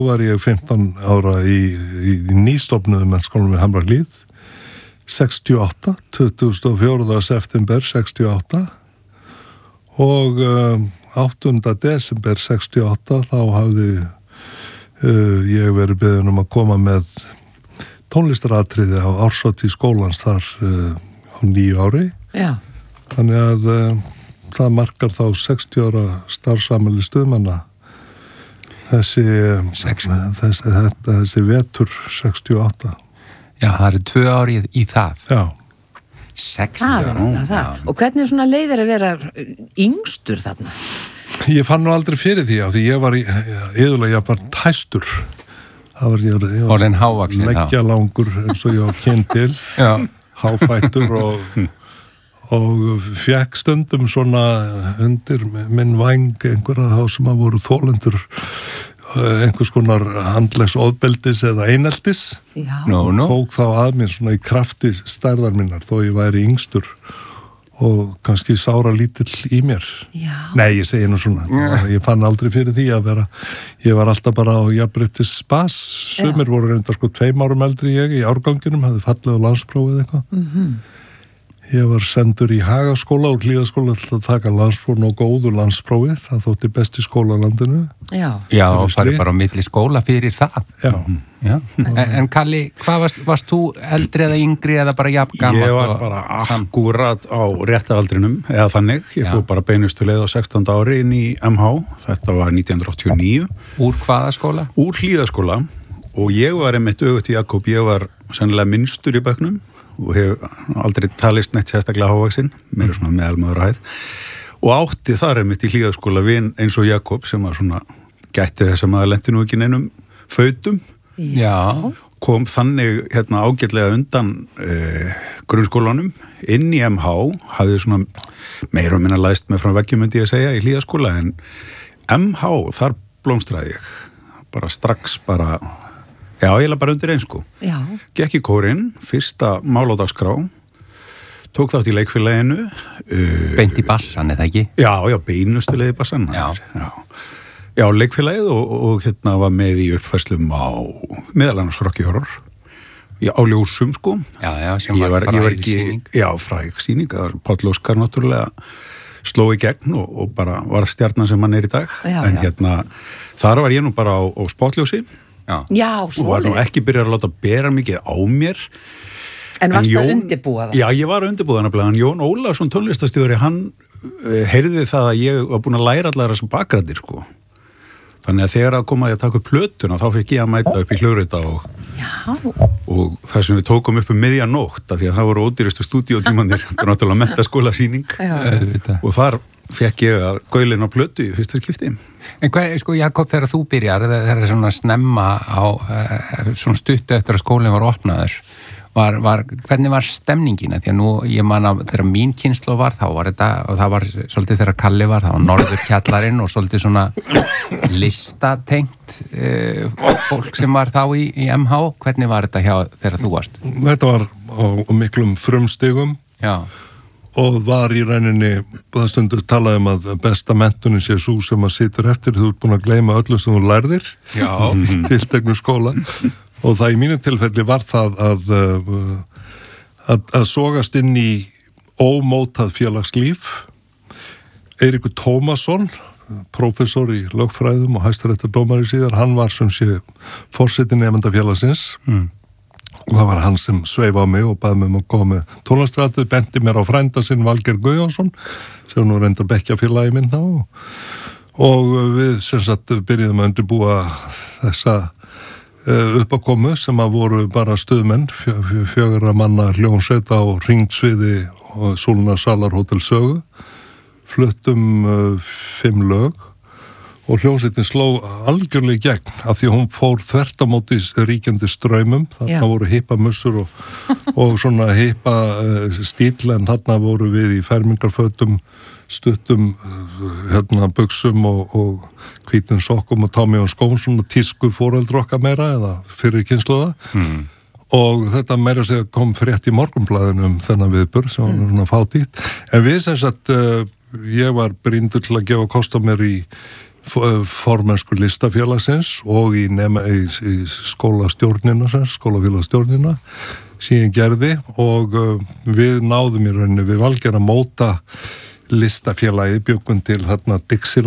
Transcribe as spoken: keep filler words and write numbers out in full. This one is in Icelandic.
var ég fimmtán ára í, í, í nýstofnuðum mennskólanum við Hamrahlíð, sextíu og átta, tuttugasta og fjórða september sextíu og átta og um, áttunda desember sextíu og átta þá hafði uh, ég verið beðinn um að koma með tónlistaratriði á árshátíð skólans þar uh, á nýju ári. Já. Þannig að uh, það markar þá sextíu ára starfsamæli stuðmanna þessi, þessi, þessi, þessi vetur sextíu og átta. Já, það eru tvö árið í það. Já. sextíu Það, ára. það, það. Og hvernig er svona leiðir að vera yngstur þarna? Ég fann nú aldrei fyrir því af því ég var í, yðurlega ég var tæstur. Það var ég, ég Orðinn hávaxinn, já. leggja langur eins og ég var kynnt til, Já. háfættur og, og fekk stundum svona undir minn væng einhverja þá sem að voru þolendur einhvers konar handlegs ofbeldis eða eineltis. Já. Nú, nú. Tók þá að mér svona í krafti stærðar minnar þó ég væri yngstur og kannski sára lítill í mér. Já. Nei, ég segi nú svona. Ég fann aldrei fyrir því að vera, ég var alltaf bara á jafnréttis bas. Sumir Já. voru reynda sko tveim árum eldri ég í árganginum, hafði fallið á landsprófið eitthvað. Mhm. Ég var sendur í Hagaskóla og Hlíðaskóla til að taka landsprófin og góðu landsprófið. Það þótti besti skóla á landinu. Já. Já, og farið bara á milli skóla fyrir það. Já. Já. En, en Kalli, hvað varst, varst þú eldri eða yngri eða bara jafn gamall? Ég var og- bara akkúrat á réttaaldrinum, eða þannig. Ég Já. fór bara beinustu leið á sextánda ári inn í M H. Þetta var nítján hundruð áttatíu og níu. Úr hvaða skóla? Úr Hlíðaskóla. Og ég var einmitt öfugt í Jakob. Ég var sennilega minnstur í bekknum og hef aldrei talist neitt sérstaklega hávaxinn, meira svona meðalmaður að hæð. Og átti þar einmitt í Hlíðaskóla vin eins og Jakob sem var svona gætti þess að maður lenti nú ekki neinum fautum. Já. Kom þannig hérna ágætlega undan eh, grunnskólanum inn í M H, hafði svona meira og minna læst með frá veggjum myndi ég að segja í Hlíðaskóla, en M H, þar blómstraði ég bara strax bara, já, ég bara undir eins sko. Já. Gekk í kórinn, fyrsta mál á dagskrá, tók þátt í leikfélaginu. Uh, Beint í bassan, eða ekki? já, já, beinustu leið í bassan. Já. Já. Já, leikfélagið og, og hérna var með í uppfærslum á meðal annars Rocky Horror. Já, á ljósum sko. Já, já, sem Ég var ég fræg ekki, sýning. Já, fræg sýning. Það var Páll Óskar náttúrulega sló í gegn og, og bara var stjarnan sem hann er í dag. Já, en já. hérna, þar var ég nú bara á, á spotljósi Já. Já, og var nú svoleiðis. ekki byrjað að láta bera mikið á mér. En varst Jón- að undirbúa það? Já, ég var að undirbúa það nefnilega, en Jón Ólafsson tónlistastjóri, hann uh, heyrði það að ég var búin að læra allar þessum bakgrættir, sko. Þannig að þegar að komaði að taka upp plötuna, þá fekk ég að mæta upp í hljóðrita og, Já. og það sem við tókum upp um miðjanótt, af því að það voru ódýrustu stúdíótímanir, þetta er náttúrulega menntaskólasýning, Já. Auðvitað. og þar fekk ég að gaulin á plötu í fyrsta skipti. En hvað, sko, Jakob, þegar þú byrjar, þegar það er svona snemma á, uh, svona stuttu eftir að skólinn var opnaður, var, var, hvernig var stemningina? Því að nú, ég man að þegar mín kynslu var, þá var þetta, og það var svolítið þegar Kalli var, það var norðurkjallarinn og svolítið svona listatengt uh, fólk sem var þá í, í M H. Hvernig var þetta hjá þegar þú varst? Þetta var á, á miklum frumstigum Já. og var í rauninni, það stundu talaði um að besta mentunin sé sú sem að situr eftir, þú ert búin að gleyma öllu sem þú lærðir Já. tilteknu skóla og það í mínu tilfelli var það að, að, að sogast inn í ómótað félagslíf. Eiríkur Tómasson, prófessor í lögfræðum og hæstaréttardómari síðar, hann var sem sé forseti nemendafélagsins mm. og það var hann sem sveif á mig og baði mig um að koma með tónlistrætið, benti mér á frænda sinn Valgeir Guðjónsson sem nú reyndar bekkjafélagi minn þá og, og við sem sagt byrjuðum að undirbúa þessa uppákomu sem að voru bara stuðmenn, fjö, fjö, fjögurra manna hljónsveit á Hringsviði og Súlna Salar Hótel Sögu, fluttum uh, fimm lög og hljónsveitin sló algjörlega í gegn af því hún fór þvert á móti ríkjandi straumum, þarna Já. voru hippamussur og, og svona hippa uh, stíl en þarna voru við í fermingarfötum stuttum hérna buxum og, og hvítum sokkum og Tommy og skóm svona tísku foreldra okkar meira eða fyrir kynsluða mm. og þetta meira segja kom frétt í Morgunblaðinu um þennan viðburð sem var mm. svona fátítt en við sem sagt uh, ég var brýndur til að gefa kost á mér í, formennsku listafélagsins og í, nema, í, í skólastjórnina, skólafélagsstjórnina sem ég gerði og við náðum í rauninni, við valgjum að móta listafélagi, bjökum til þarna Dixie